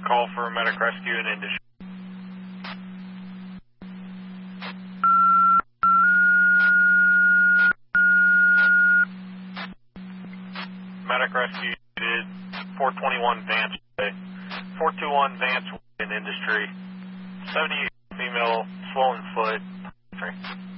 Call for medic rescue in industry. Medic rescue did 421 Vance Way. 421 Vance Way in industry. 78 female, swollen foot. Sorry.